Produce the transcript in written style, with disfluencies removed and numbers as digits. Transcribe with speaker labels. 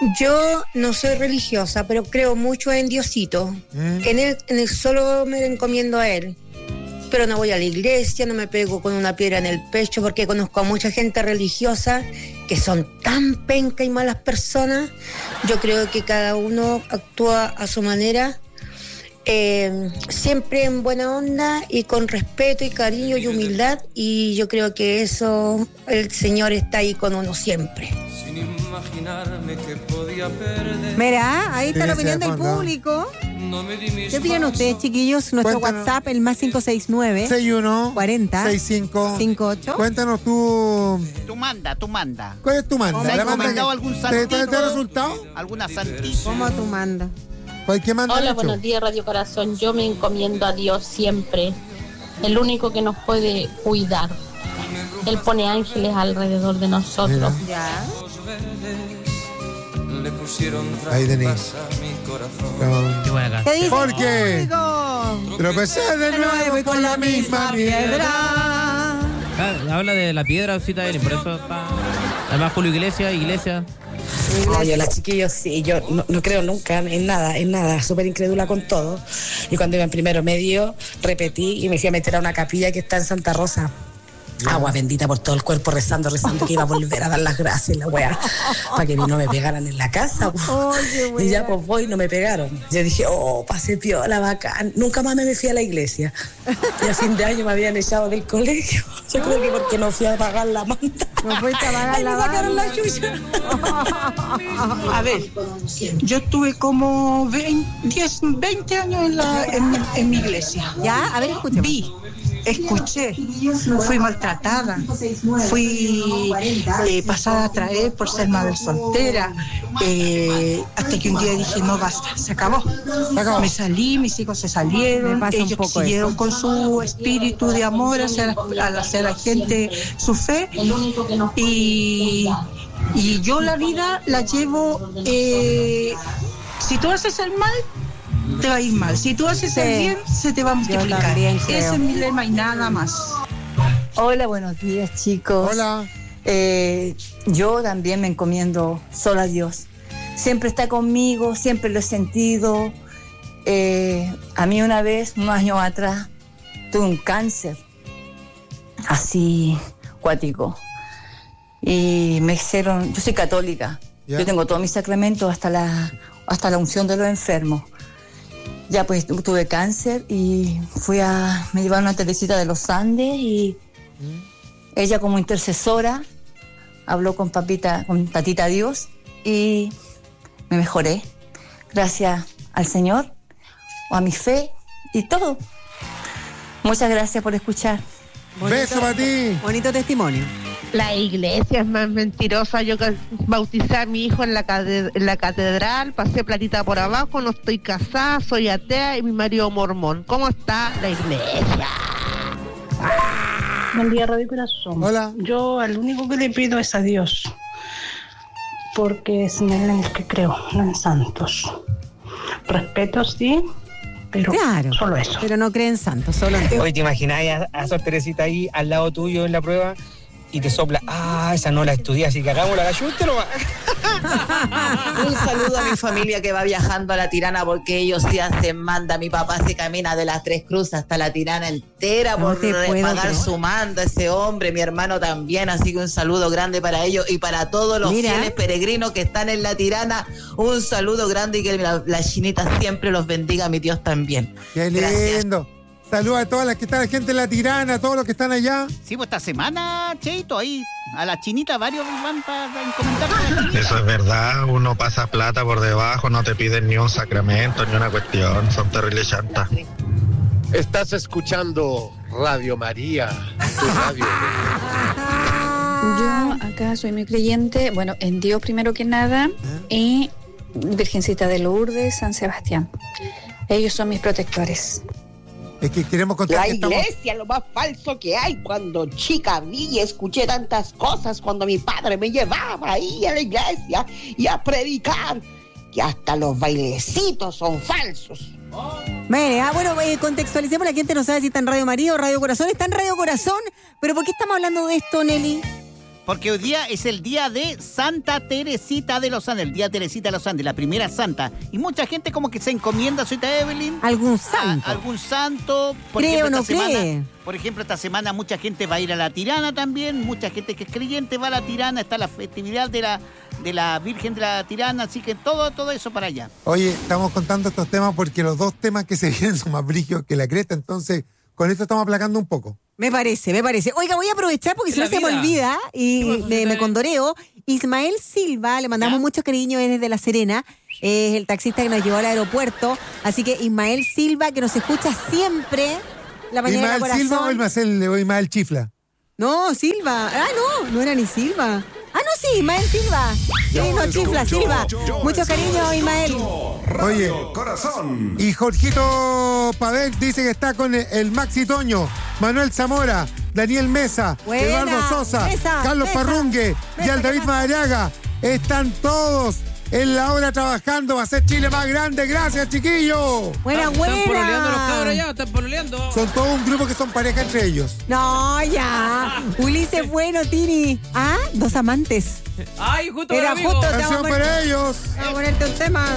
Speaker 1: Yo no soy religiosa, pero creo mucho en Diosito. En él solo me encomiendo a él. Pero no voy a la iglesia, no me pego con una piedra en el pecho, porque conozco a mucha gente religiosa que son tan penca y malas personas. Yo creo que cada uno actúa a su manera, siempre en buena onda y con respeto y cariño y humildad, y yo creo que eso, el Señor está ahí con uno siempre.
Speaker 2: Sin imaginarme que podía perder.
Speaker 3: Mira, ahí está la opinión del
Speaker 4: fondo.
Speaker 3: público.
Speaker 2: No me di mis
Speaker 3: ¿Qué opinan ustedes, chiquillos? Nuestro
Speaker 4: Cuéntanos.
Speaker 3: WhatsApp, el más 569
Speaker 4: 61
Speaker 3: 40
Speaker 4: 65
Speaker 3: 58.
Speaker 4: Cuéntanos tú.
Speaker 5: Tú manda.
Speaker 4: ¿Cuál es tu manda?
Speaker 5: ¿Se ha
Speaker 4: ¿La manda
Speaker 5: encomendado
Speaker 4: que-
Speaker 5: algún
Speaker 4: ¿Te
Speaker 5: santito?
Speaker 4: da resultado?
Speaker 5: ¿Alguna santita?
Speaker 3: ¿Cómo tú mandas?
Speaker 4: ¿Qué manda?
Speaker 6: Hola,
Speaker 4: Nacho?
Speaker 6: buenos días, Radio Corazón. Yo me encomiendo a Dios siempre, el único que nos puede cuidar. Él pone ángeles alrededor de nosotros.
Speaker 3: Ya.
Speaker 2: Le pusieron
Speaker 4: Ahí tenéis.
Speaker 2: trampas a mi corazón.
Speaker 7: Qué buena canción.
Speaker 3: ¿Qué dice
Speaker 4: ¿Por
Speaker 3: el
Speaker 4: qué?
Speaker 3: público?
Speaker 4: Tropecé de nuevo y con la misma piedra.
Speaker 7: Ah, habla de la piedra, cita él, por eso está. Además, Julio Iglesia.
Speaker 8: Oye, la chiquillos, sí, yo no creo nunca en nada, súper incrédula con todo. Y cuando iba en primero medio, repetí y me fui a meter a una capilla que está en Santa Rosa. Agua bendita por todo el cuerpo, rezando que iba a volver a dar las gracias, la weá, para que no me pegaran en la casa.
Speaker 3: Oye,
Speaker 8: Y ya pues voy, no me pegaron. Yo dije, pasé piola, bacán. Nunca más me fui a la iglesia. Y a fin de año me habían echado del colegio. Yo creo que porque no fui a pagar la manta.
Speaker 3: No fuiste a pagar
Speaker 8: Ahí
Speaker 3: la
Speaker 8: me sacaron
Speaker 3: banda.
Speaker 8: la chucha.
Speaker 9: A ver, yo estuve como 20 años en mi iglesia.
Speaker 3: Ya, a ver, escúchame.
Speaker 9: Vi, escuché, fui maltratada, fui pasada a traer por ser madre soltera, hasta que un día dije, no basta, se acabó. Me salí, mis hijos se
Speaker 3: Me
Speaker 9: salieron,
Speaker 3: pasa un
Speaker 9: ellos
Speaker 3: poco
Speaker 9: siguieron
Speaker 3: eso.
Speaker 9: con su espíritu de amor hacia la gente, su fe, y yo la vida la llevo, si tú haces el mal, te va a ir mal. Si tú haces el bien, se te va a multiplicar.
Speaker 3: también creo.
Speaker 9: Ese es mi lema y nada más.
Speaker 10: Hola, buenos días, chicos.
Speaker 4: Hola.
Speaker 10: Yo también me encomiendo solo a Dios. Siempre está conmigo, siempre lo he sentido. A mí una vez, unos años atrás, tuve un cáncer, así, cuático. Y me hicieron, yo soy católica,
Speaker 4: Ya.
Speaker 10: yo tengo todos mis sacramentos hasta la unción de los enfermos. Ya pues tuve cáncer y me llevaron a Teresita de los Andes y ella como intercesora habló con Tatita Dios y me mejoré gracias al Señor o a mi fe y todo. Muchas gracias por escuchar.
Speaker 4: Beso para ti.
Speaker 3: Bonito testimonio.
Speaker 11: La iglesia es más mentirosa. Yo bauticé a mi hijo en la catedral, pasé platita por abajo, no estoy casada, soy atea y mi marido mormón. ¿Cómo está la iglesia?
Speaker 12: Buen día, Radio Corazón.
Speaker 4: Hola.
Speaker 12: Yo al único que le pido es a Dios, porque es en él en el que creo, no en santos. Respeto, sí, pero
Speaker 3: Claro,
Speaker 12: solo eso.
Speaker 3: pero no creen santos, solo en Dios.
Speaker 13: Hoy te imagináis a Sor Teresita ahí al lado tuyo en la prueba y te sopla, esa no la estudié, así que hagamos la gallute nomás.
Speaker 14: Un saludo a mi familia que va viajando a La Tirana porque ellos sí hacen manda. Mi papá se camina de las Tres Cruces hasta La Tirana entera
Speaker 3: No
Speaker 14: por
Speaker 3: te puedo
Speaker 14: pagar
Speaker 3: creer.
Speaker 14: su manda, ese hombre, mi hermano también, así que un saludo grande para ellos y para todos los
Speaker 3: Mira.
Speaker 14: fieles peregrinos que están en La Tirana, un saludo grande y que la chinita siempre los bendiga, mi Dios también.
Speaker 4: Qué lindo. Saludos a todas las que están, la gente de La Tirana, a todos los que están allá.
Speaker 5: Sí, pues esta semana, Cheito, ahí a la chinita varios van para comentar.
Speaker 15: Eso es verdad, uno pasa plata por debajo, no te piden ni un sacramento, ni una cuestión, son terribles chantas.
Speaker 16: Estás escuchando Radio María, tu radio.
Speaker 17: Yo acá soy muy creyente, bueno, en Dios primero que nada y Virgencita de Lourdes, San Sebastián. Ellos son mis protectores.
Speaker 4: Es que queremos contar
Speaker 18: La
Speaker 4: que estamos...
Speaker 18: iglesia, lo más falso que hay. Cuando chica vi y escuché tantas cosas cuando mi padre me llevaba ahí a la iglesia y a predicar, que hasta los bailecitos son falsos.
Speaker 3: Mire, bueno, contextualicemos, la gente no sabe si está en Radio María o Radio Corazón. Está en Radio Corazón, pero ¿por qué estamos hablando de esto, Nelly?
Speaker 5: Porque hoy día es el día de Santa Teresita de los Andes, el día Teresita de los Andes, la primera santa. Y mucha gente como que se encomienda, señorita Evelyn.
Speaker 3: ¿Algún santo?
Speaker 5: Algún santo.
Speaker 3: ¿Cree o no cree?
Speaker 5: Por ejemplo, esta semana mucha gente va a ir a la Tirana también, mucha gente que es creyente va a la Tirana, está la festividad de la Virgen de la Tirana, así que todo eso para allá.
Speaker 4: Oye, estamos contando estos temas porque los dos temas que se vienen son más brígidos que la cresta, entonces con esto estamos aplacando un poco.
Speaker 3: Me parece. Oiga, voy a aprovechar porque si no se me olvida y me condoreo. Ismael Silva, le mandamos mucho cariño desde La Serena, es el taxista que nos llevó al aeropuerto, así que Ismael Silva, que nos escucha siempre, la mañana
Speaker 4: ¿Ismael Silva o Ismael Chifla?
Speaker 3: No, Silva. No era ni Silva. Sí, Ismael Silva. Sí, no, Chifla, Silva. Mucho cariño, Ismael.
Speaker 4: Oye,
Speaker 19: corazón.
Speaker 4: Y Jorgito Pavel dice que está con el Maxi Toño, Manuel Zamora, Daniel Mesa,
Speaker 3: Buena,
Speaker 4: Eduardo Sosa,
Speaker 3: Mesa,
Speaker 4: Carlos Parrungue y al David Madariaga. Están todos en la hora trabajando. Va a ser Chile más grande. Gracias, chiquillos.
Speaker 3: Buena.
Speaker 7: Están pololeando los cabros ya, están pololeando.
Speaker 4: Son todo un grupo que son pareja entre ellos.
Speaker 3: No, ya. Ulises bueno, Tini. Dos amantes.
Speaker 7: Ay, justo
Speaker 3: Era
Speaker 7: para
Speaker 3: justo.
Speaker 4: Canción para ellos.
Speaker 3: Vamos a ponerte un tema.